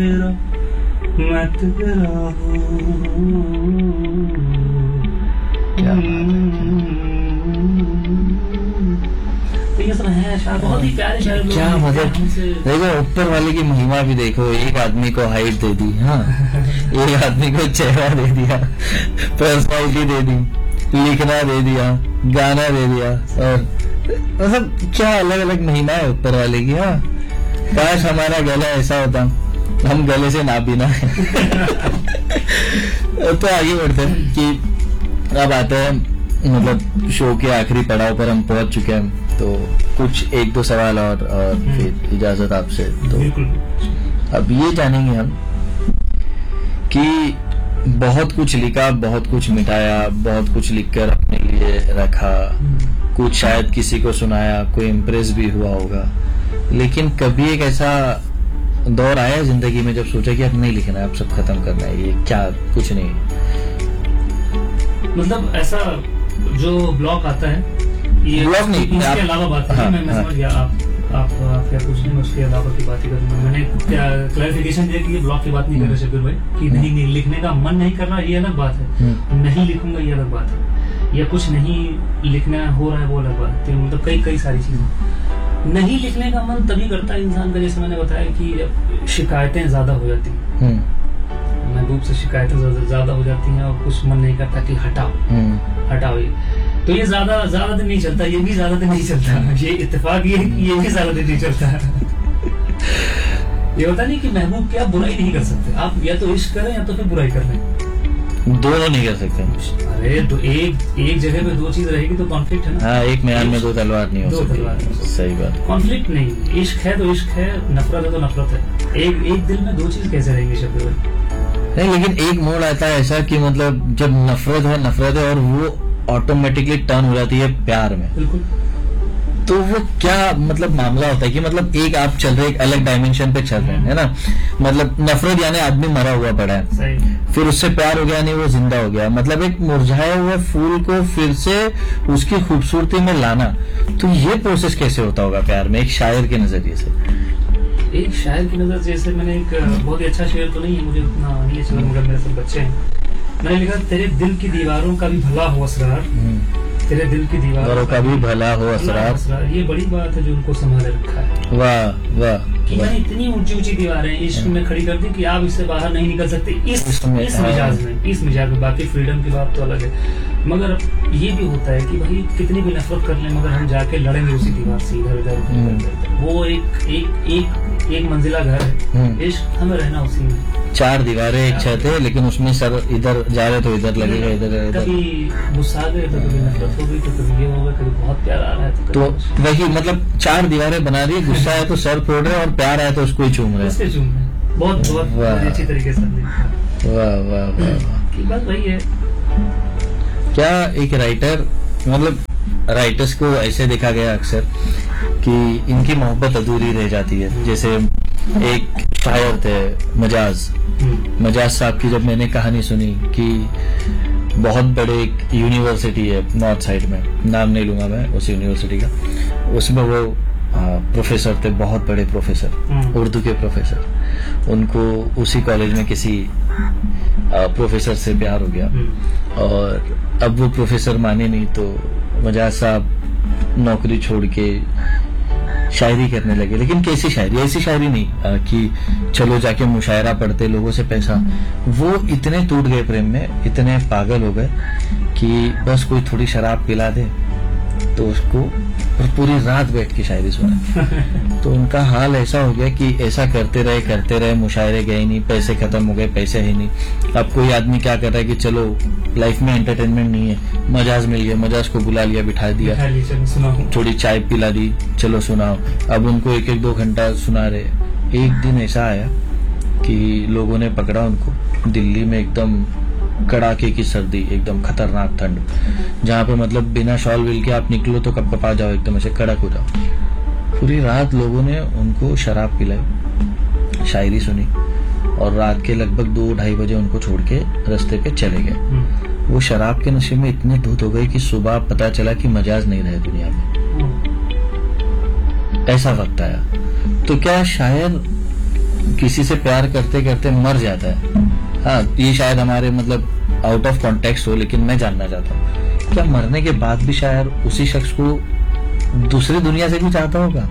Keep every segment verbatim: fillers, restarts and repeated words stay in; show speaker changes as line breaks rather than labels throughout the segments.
मैं तेरा
क्या
तो ये सब है शायद बहुत ही प्यारे शायद
क्या मतलब देखो ऊपर वाले की महिमा भी देखो। एक आदमी को हाइट दे दी, हाँ एक आदमी को चेहरा दे दिया, पर्सनालिटी दे दी, लिखना दे दिया, गाना दे दिया, और मतलब क्या अलग अलग महिमा है ऊपर वाले की। हाँ काश हमारा गला ऐसा होता, हम गले से ना भी ना तो आगे बढ़ते हैं कि अब आते हैं मतलब शो के आखिरी पड़ाव पर हम पहुंच चुके हैं, तो कुछ एक दो सवाल और, और फिर इजाजत आपसे। तो अब ये जानेंगे हम कि बहुत कुछ लिखा, बहुत कुछ मिटाया, बहुत कुछ लिखकर अपने लिए रखा, कुछ शायद किसी को सुनाया, कोई इम्प्रेस भी हुआ होगा, लेकिन कभी एक ऐसा दौर आया जिंदगी में जब सोचा कि अब नहीं लिखना है, अब सब खत्म करना है, ये क्या कुछ नहीं।
मतलब ऐसा जो ब्लॉक आता है, ये
ब्लॉक नहीं,
इसके अलावा बात है। हाँ, मैं, मैं हाँ, समझ गया आप आप क्या पूछ रहे हैं, उसके अलावा की बात ही करूंगा। मैंने क्या क्लैरिफिकेशन दिया कि ये ब्लॉक की बात नहीं कर रहे शब्बीर भाई, कि नहीं नहीं लिखने का मन नहीं करना ये अलग बात है, नहीं लिखूंगा ये अलग बात है, या कुछ नहीं लिखना हो रहा है वो अलग बात है। मतलब कई कई सारी चीजें नहीं लिखने का मन तभी करता है इंसान का, जैसे मैंने बताया कि जब शिकायतें ज्यादा हो जाती हैं, महबूब से शिकायतें ज्यादा हो जाती हैं और कुछ मन नहीं करता कि हटाओ हटाओ ये, तो ये ज्यादा ज्यादा दिन नहीं चलता, ये भी ज्यादा दिन नहीं चलता। ये इत्तेफाक ये ये भी ज्यादा दिन नहीं चलता। ये होता नहीं कि महबूब की आप बुराई नहीं कर सकते, आप या तो इश्क करें या तो फिर बुराई कर लें,
दोनों नहीं कर सकते।
अरे तो एक एक जगह पे दो चीज रहेगी तो कॉन्फ्लिक्ट है ना।
हाँ, एक मैदान में दो तलवार नहीं हो सकती। सही बात।
कॉन्फ्लिक्ट नहीं, इश्क है तो इश्क है, नफरत है तो नफरत है। एक एक दिल में दो चीज कैसे रहेंगी शब्द
नहीं, लेकिन एक मोड़ आता है ऐसा कि मतलब जब नफरत है नफरत है और वो ऑटोमेटिकली टर्न हो जाती है प्यार में।
बिल्कुल।
तो वो क्या मतलब मामला होता है कि मतलब एक आप चल रहे एक अलग डायमेंशन पे चल रहे हैं, है ना। मतलब नफरत यानी आदमी मरा हुआ पड़ा है,
सही।
फिर उससे प्यार हो गया, नहीं वो जिंदा हो गया। मतलब एक मुरझाए हुए फूल को फिर से उसकी खूबसूरती में लाना, तो ये प्रोसेस कैसे होता होगा प्यार में, एक शायर के नजरिए से।
एक शायर की नजर जैसे मैंने एक बहुत ही अच्छा शेर तो नहीं है, मुझे उतना नहीं है चला, मगर मेरे सब बच्चे हैं, मैंने लिखा तेरे दिल की दीवारों का भी भला हो असरार, तेरे दिल की दीवारों
का भी भला हो असरार,
ये बड़ी बात है जो उनको संभाले रखा है।
वाह वाह।
कि मैंने इतनी ऊंची ऊंची दीवारें इश्क में खड़ी कर दी कि आप इससे बाहर नहीं निकल सकते, इस इस मिजाज में इस मिजाज में बाकी फ्रीडम की बात तो अलग है, मगर ये भी होता है कि भाई कितनी भी नफरत कर लें मगर हम जाके लड़ेंगे उसी दीवार से, इधर उधर। वो एक एक एक एक मंजिला घर है, इश्क हमें रहना उसी में।
चार दीवारें एक छत है, लेकिन उसमें सर इधर जा रहे तो इधर लगेगा, इधर
कभी गुस्सा गए तो कभी नफरत हो गई तो कभी ये होगा, कभी बहुत प्यार आ रहा है
तो वही मतलब चार दीवारें बना रही है, गुस्सा है तो सर फोड़ रहे और प्यार आया तो उसको ही चूम रहे
हैं। बहुत बहुत अच्छी तरीके से।
वाह वाह वाह।
बात वही है।
क्या एक राइटर मतलब राइटर्स को ऐसे देखा गया अक्सर कि इनकी मोहब्बत अधूरी रह जाती है। जैसे एक शायर थे मजाज मजाज साहब की, जब मैंने कहानी सुनी कि बहुत बड़े एक यूनिवर्सिटी है नॉर्थ साइड में, नाम नहीं लूंगा मैं उस यूनिवर्सिटी का, उसमें वो प्रोफेसर थे, बहुत बड़े प्रोफेसर, उर्दू के प्रोफेसर। उनको उसी कॉलेज में किसी प्रोफेसर से प्यार हो गया और अब वो प्रोफेसर माने नहीं, तो मजाज साहब नौकरी छोड़ के शायरी करने लगे। लेकिन कैसी शायरी, ऐसी शायरी नहीं आ, कि चलो जाके मुशायरा पढ़ते लोगों से पैसा। वो इतने टूट गए प्रेम में, इतने पागल हो गए कि बस कोई थोड़ी शराब पिला दे तो उसको और पूरी रात बैठ के शायरी सुने। तो उनका हाल ऐसा हो गया कि ऐसा करते रहे करते रहे मुशायरे गए नहीं, पैसे खत्म हो गए, पैसे ही नहीं। अब कोई आदमी क्या कर रहा है कि चलो लाइफ में एंटरटेनमेंट नहीं है, मजाज मिल गया, मजाज को बुला लिया, बिठा दिया, थोड़ी चाय पिला दी, चलो सुनाओ। अब उनको एक एक दो घंटा सुना रहे। एक दिन ऐसा आया कि लोगों ने पकड़ा उनको दिल्ली में, एकदम कड़ाके की सर्दी, एकदम खतरनाक ठंड, जहाँ पे मतलब बिना शॉल विल के आप निकलो तो कब कपा जाओ, एकदम ऐसे कड़क हो जाओ। पूरी रात लोगों ने उनको शराब पिलाई, शायरी सुनी और रात के लगभग दो ढाई बजे उनको छोड़ के रास्ते पे चले गए। वो शराब के नशे में इतने धुत हो गए कि सुबह पता चला कि मजाज नहीं रहे दुनिया में। ऐसा वक्त आया। तो क्या शायर किसी से प्यार करते करते मर जाता है, हाँ ये शायद हमारे मतलब आउट ऑफ कॉन्टेक्स्ट हो, लेकिन मैं जानना चाहता हूँ क्या मरने के बाद भी शायद उसी शख्स को दूसरी दुनिया से भी चाहता होगा?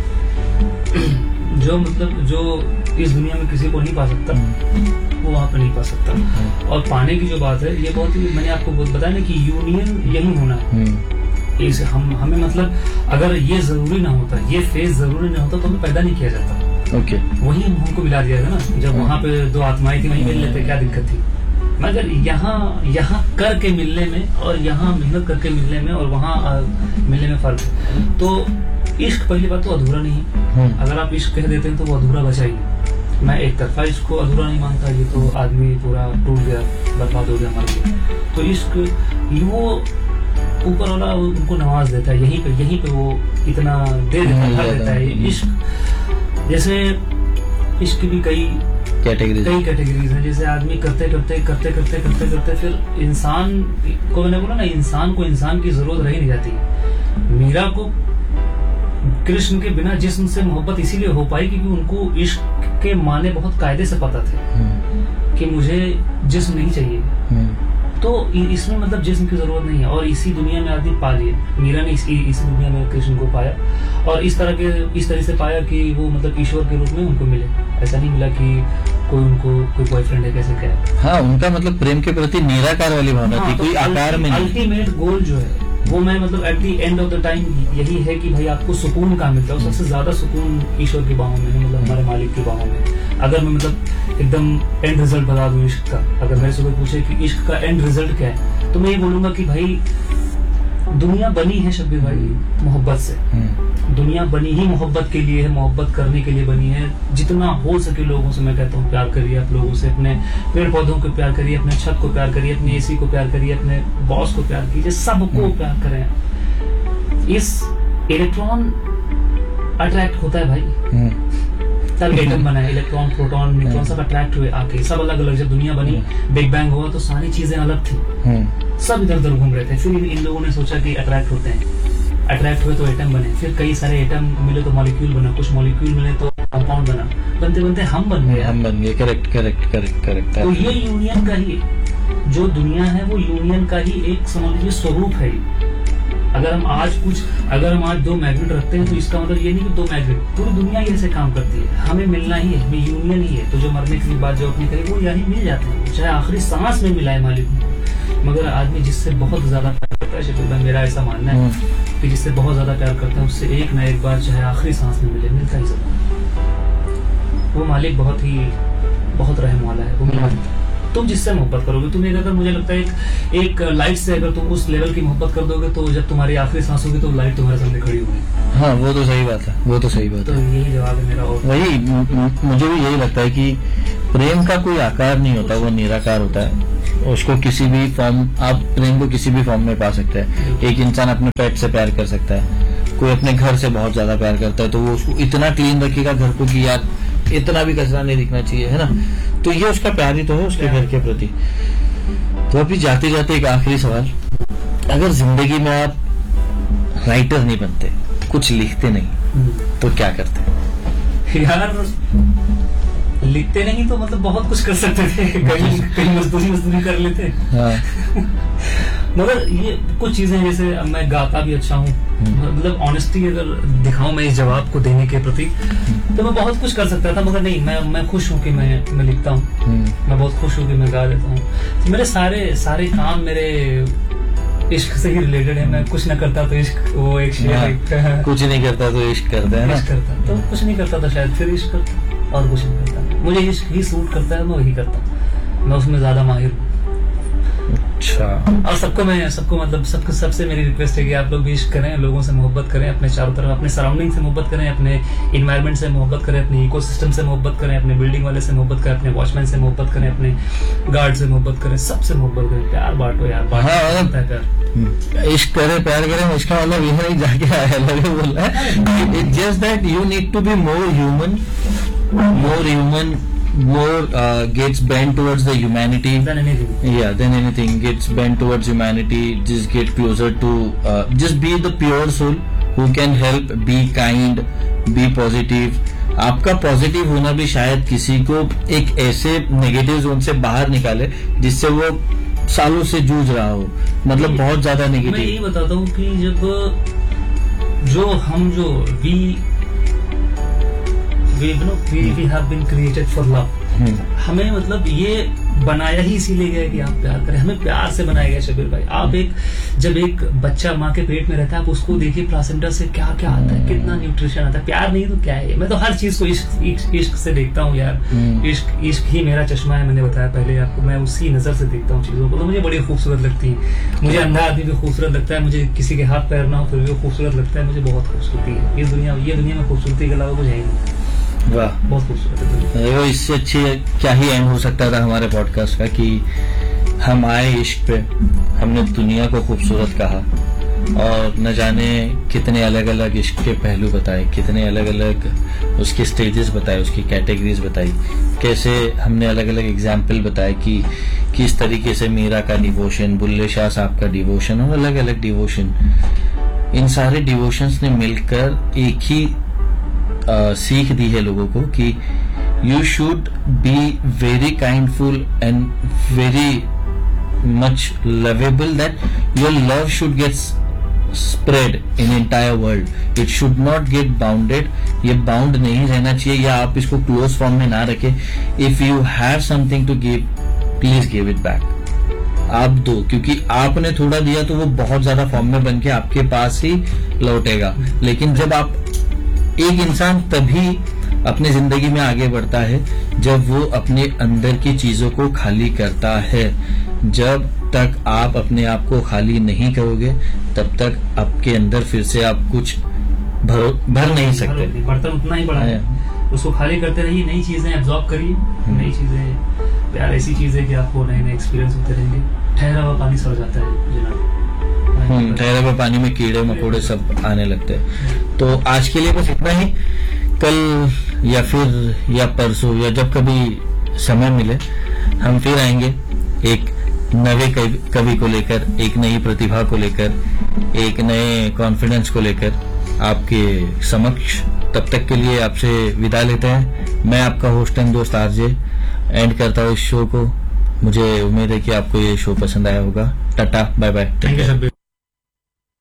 जो मतलब जो इस दुनिया में किसी को नहीं पा सकता वो वहाँ पे नहीं पा सकता। और पाने की जो बात है ये बहुत ही, मैंने आपको बताया ना कि यूनियन यही होना है। इस हम हमें मतलब अगर ये जरूरी ना होता, ये फेज जरूरी ना होता तो हमें पैदा नहीं किया जाता।
ओके
वही हमको मिला दिया था ना, जब वहाँ पे दो आत्माएं थी वहीं मिल लेते, क्या दिक्कत थी? मगर यहाँ यहाँ करके मिलने में और यहाँ मेहनत करके मिलने में और वहाँ मिलने में फर्क है। तो इश्क पहली बात तो अधूरा नहीं है। अगर आप इश्क कह देते हैं तो वो अधूरा बचा ही। मैं एक तरफा इश्क को अधूरा नहीं मानता, ये तो आदमी पूरा टूट गया, बर्बाद हो गया, मर गया। तो इश्क वो ऊपर वाला उनको नवाज देता है, यहीं पे यहीं पे वो इतना दे देता देता है। इश्क जैसे इश्क की भी कई
कैटेगरीज
कई कैटेगरीज हैं। जैसे आदमी करते करते करते करते करते करते फिर इंसान को, मैंने बोला ना, इंसान को इंसान की जरूरत रह नहीं जाती। मीरा को कृष्ण के बिना जिस्म से मोहब्बत इसीलिए हो पाई क्योंकि उनको इश्क के माने बहुत कायदे से पता थे कि मुझे जिस्म नहीं चाहिए। तो इसमें मतलब जिस्म की जरूरत नहीं है। और इसी दुनिया में आदमी पा लिए, मीरा ने इस, इसी दुनिया में कृष्ण को पाया और इस तरह के इस तरह से पाया कि वो मतलब ईश्वर के रूप में उनको मिले। ऐसा नहीं मिला कि कोई उनको कोई बॉयफ्रेंड है कैसे क्या।
हाँ, उनका मतलब प्रेम के प्रति निराकार वाली भावना
हाँ,
थी, कोई आकार में नहीं।
अल्टीमेट गोल जो है वो मैं मतलब at the end of the time यही है कि भाई आपको सुकून कहाँ मिलता है। सबसे ज्यादा सुकून ईश्वर की बाहों में है, मतलब हमारे मालिक की बाहों में। अगर मैं मतलब एकदम एंड रिजल्ट बता दूं इश्क का, अगर मेरे से कोई पूछे कि इश्क का एंड रिजल्ट क्या है, तो मैं ये बोलूंगा कि भाई दुनिया बनी है शब्बीर भाई मोहब्बत से। दुनिया बनी ही मोहब्बत के लिए है, मोहब्बत करने के लिए बनी है। जितना हो सके लोगों से मैं कहता हूँ प्यार करिए आप लोगों से, अपने पेड़ पौधों को प्यार करिए, अपने छत को प्यार करिए, अपने एसी को प्यार करिए, अपने बॉस को प्यार कीजिए, सबको प्यार करें। इस इलेक्ट्रॉन अट्रैक्ट होता है भाई, तब एटम बना है, इलेक्ट्रॉन प्रोटॉन न्यूट्रॉन सब अट्रैक्ट हुए आके, सब अलग अलग। जब दुनिया बनी, बिग बैंग हुआ तो सारी चीजें अलग थी, सब इधर उधर घूम रहे थे। फिर इन लोगों ने सोचा कि अट्रैक्ट होते हैं, अट्रैक्ट हुए तो एटम बने, फिर कई सारे एटम मिले तो मॉलिक्यूल बना, कुछ मॉलिक्यूल मिले तो कंपाउंड बना, बनते बनते हम बन गए
हम बन गए करेक्ट करेक्ट करेक्ट करेक्ट
तो ये यूनियन का ही, जो दुनिया है वो यूनियन का ही एक समझ लीजिए स्वरूप है। अगर हम आज कुछ अगर हम आज दो मैग्नेट रखते हैं तो इसका मतलब ये नहीं कि दो मैग्नेट, पूरी दुनिया ही ऐसे काम करती है, हमें मिलना ही है, हमें यूनियन ही है। तो जो मरने की बात जो अपनी कही वो यही मिल जाते हैं, चाहे आखिरी सांस में मिलाए मालिक को। मगर आदमी जिससे बहुत ज्यादा प्यार करता है, शकुर मेरा ऐसा मानना है कि जिससे बहुत ज्यादा प्यार करता है उससे एक न एक बार चाहे आखिरी सांस में मिले, मिलता ही जरूर। वो मालिक बहुत ही बहुत रहम वाला है। वो तुम जिससे मोहब्बत करोगे, तुम्हें अगर मुझे लगता है एक, एक लाइट से अगर तुम उस लेवल की मोहब्बत कर दोगे तो जब तुम्हारी आखिरी सांस होगी तो लाइट तुम्हारे सामने खड़ी होगी।
हाँ वो तो सही बात है, वो तो सही बात
तो
है।
यही जवाब है मेरा। और
वही मुझे भी यही लगता है कि प्रेम का कोई आकार नहीं होता, वो निराकार होता है। उसको किसी भी फॉर्म, आप प्रेम को किसी भी फॉर्म में पा सकते हैं। एक इंसान अपने पेट से प्यार कर सकता है, कोई अपने घर से बहुत ज्यादा प्यार करता है तो वो उसको इतना क्लीन रखेगा घर को कि यार इतना भी कचरा नहीं दिखना चाहिए, है ना। तो ये उसका प्यार ही तो है उसके घर के प्रति। तो अभी जाते जाते एक आखिरी सवाल, अगर जिंदगी में आप राइटर नहीं बनते, कुछ लिखते नहीं, तो क्या करते?
यार लिखते नहीं तो मतलब बहुत कुछ कर सकते थे, कहीं कहीं मजदूरी मजदूरी कर लेते।
हाँ।
मगर ये कुछ चीजें, जैसे मैं गाता भी अच्छा हूँ, मतलब ऑनेस्टी अगर दिखाऊं मैं इस जवाब को देने के प्रति, तो मैं बहुत कुछ कर सकता था। मगर नहीं, मैं मैं खुश हूँ कि मैं मैं लिखता हूँ, मैं बहुत खुश हूँ कि मैं गा देता हूँ। मेरे सारे सारे काम मेरे इश्क से ही रिलेटेड है। मैं कुछ न करता तो इश्क, वो एक शेर,
कुछ नहीं करता तो इश्क करता है ना।
इश्क करता तो कुछ नहीं करता था शायद, फिर इश्क करता और कुछ नहीं करता। मुझे इश्क ही सूट करता है, मैं वही करता हूँ, मैं उसमें ज्यादा माहिर हूँ।
अच्छा।
और सबको मैं सबको मतलब सबको सबसे मेरी रिक्वेस्ट है कि आप लोग भी इश्क करें, लोगों से मोहब्बत करें, अपने चारों तरफ अपने सराउंडिंग से मोहब्बत करें, अपने इन्वायरमेंट से मोहब्बत करें, अपने इकोसिस्टम से मोहब्बत करें, अपने बिल्डिंग वाले से मोहब्बत करें, अपने वॉचमैन से मोहब्बत करें, अपने गार्ड से मोहब्बत करें, सबसे मोहब्बत करें। प्यार बांटो यार, बांटो।
इश्क करे प्यार करे, इसका मतलब ये नहीं जाके आया लगे बोल रहा है, just that you need to be more human, more human, more uh, gets bent towards the humanity
than anything.
Yeah, than anything gets bent towards humanity. Just get closer to, uh, just be the pure soul who can help, be kind, be positive, आपका positive होना भी शायद किसी को एक ऐसे negative zone से बाहर निकाले जिससे वो सालों से जूझ रहा हो, मतलब बहुत ज्यादा
मैं
नेगेटिव।
यही बताता हूँ कि जब जो हम जो we we know we we have been created for love, हमें मतलब ये बनाया ही इसीलिए गया कि आप प्यार करें, हमें प्यार से बनाया गया शबीर भाई। आप एक जब एक बच्चा माँ के पेट में रहता है, आप उसको देखिए प्लासेंटा से क्या क्या आता है, कितना न्यूट्रिशन आता है। प्यार नहीं तो क्या है? मैं तो हर चीज को इश्क इश्क, इश्क से देखता हूँ यार। इश्क इश्क ही मेरा चश्मा है, मैंने बताया पहले आपको। मैं उसी नजर से देखता हूँ चीजों को, तो मुझे बड़ी खूबसूरत लगती है। मुझे अंधा आदमी भी खूबसूरत लगता है, मुझे किसी के हाथ पैर ना हो फिर भी खूबसूरत लगता है। मुझे बहुत खूबसूरती है इस दुनिया ये दुनिया में खूबसूरती के अलावा कुछ है ही नहीं।
वाह,
बहुत खूबसूरत है।
वो इससे अच्छी क्या ही एंड हो सकता था हमारे पॉडकास्ट का कि हम आए इश्क पे, हमने दुनिया को खूबसूरत कहा और न जाने कितने अलग अलग इश्क के पहलू बताए, कितने अलग अलग उसके स्टेजेस बताए, उसकी कैटेगरीज बताई, कैसे हमने अलग अलग एग्जाम्पल बताए कि किस तरीके से मीरा का डिवोशन, बुल्ले शाह साहब का डिवोशन और अलग अलग डिवोशन, इन सारे डिवोशंस ने मिलकर एक ही Uh, सीख दी है लोगों को कि you should be very काइंडफुल and very much lovable, that your love should get spread in entire world, it should not gate bounded. ये बाउंड नहीं रहना चाहिए, या आप इसको क्लोज फॉर्म में ना रखें। If you have something to give, please give it back. आप दो, क्योंकि आपने थोड़ा दिया तो वो बहुत ज्यादा फॉर्म में बन के आपके पास ही लौटेगा। लेकिन जब आप एक इंसान तभी अपनी जिंदगी में आगे बढ़ता है जब वो अपने अंदर की चीजों को खाली करता है। जब तक आप अपने आप को खाली नहीं करोगे तब तक आपके अंदर फिर से आप कुछ भर, भर नहीं सकते।
बर्तन उतना ही बड़ा है, उसको खाली करते रहिए, नई चीजें एब्जॉर्ब करिए, नई चीजें। प्यार ऐसी चीज है कि आपको नए नए एक्सपीरियंस होते रहेंगे। ठहरा हुआ पानी सड़ जाता है जनाब,
ठहरे हुए पानी में कीड़े मकोड़े सब आने लगते हैं। तो आज के लिए बस इतना ही। कल या फिर या परसों या जब कभी समय मिले हम फिर आएंगे एक नए कवि को लेकर, एक नई प्रतिभा को लेकर, एक नए कॉन्फिडेंस को लेकर आपके समक्ष। तब तक के लिए आपसे विदा लेते हैं। मैं आपका होस्ट एंड दोस्त आरजे एंड करता हूँ इस शो को। मुझे उम्मीद है कि आपको ये शो पसंद आया होगा। Tata, bye bye.
Thank you.